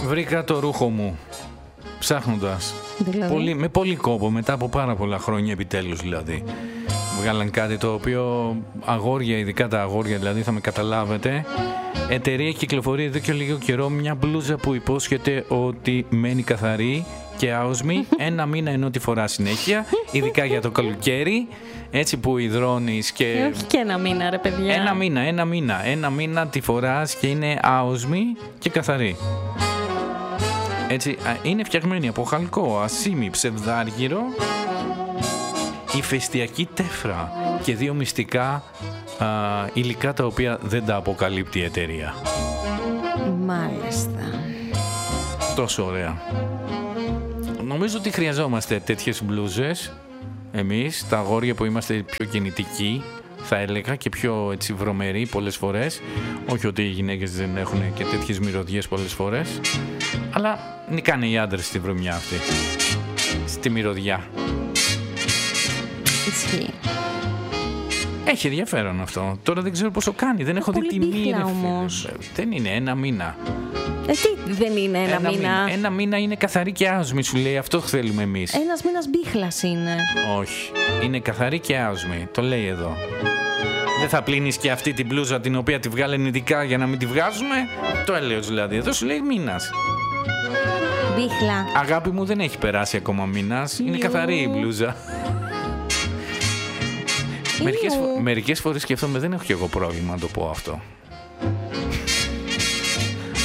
Βρήκα το ρούχο μου ψάχνοντας. Δηλαδή. Με πολύ κόπο, μετά από πάρα πολλά χρόνια, επιτέλους δηλαδή. Βγάλαν κάτι το οποίο αγόρια, ειδικά τα αγόρια δηλαδή, θα με καταλάβετε. Εταιρεία κυκλοφορεί εδώ και λίγο καιρό μια μπλούζα που υπόσχεται ότι μένει καθαρή και άοσμη ένα μήνα, ενώ τη φορά συνέχεια, ειδικά για το καλοκαίρι, έτσι που υδρώνεις και... όχι και ένα μήνα ρε παιδιά. Ένα μήνα τη φοράς και είναι άοσμη και καθαρή. Έτσι, είναι φτιαγμένη από χαλκό, ασίμι, ψευδάργυρο, ηφαιστειακή τέφρα και δύο μυστικά υλικά τα οποία δεν τα αποκαλύπτει η εταιρεία. Μάλιστα. Τόσο ωραία. Νομίζω ότι χρειαζόμαστε τέτοιες μπλούζες εμείς, τα αγόρια που είμαστε πιο κινητικοί, θα έλεγα, και πιο έτσι βρωμεροί πολλές φορές. Όχι ότι οι γυναίκες δεν έχουν και τέτοιες μυρωδιές πολλές φορές, αλλά νικάνε οι άντρες στη βρωμιά αυτή, στη μυρωδιά. Ισχύει. Έχει ενδιαφέρον αυτό. Τώρα δεν ξέρω πόσο κάνει. Δεν έχω δει τιμή. Όμως. Δεν είναι ένα μήνα. Τι δεν είναι ένα μήνα. Ένα μήνα είναι καθαρή και άοσμη, σου λέει. Αυτό θέλουμε εμείς. Ένας μήνας μπίχλας είναι. Όχι. Είναι καθαρή και άοσμη. Το λέει εδώ. Δεν θα πλύνεις και αυτή την μπλούζα την οποία τη βγάλανε ειδικά για να μην τη βγάζουμε. Το έλεος δηλαδή. Εδώ σου λέει μήνας. Μπίχλα. Αγάπη μου, δεν έχει περάσει ακόμα μήνας. Είναι καθαρή η μπλούζα. Μερικές φορές σκέφτομαι, δεν έχω κι εγώ πρόβλημα να το πω αυτό.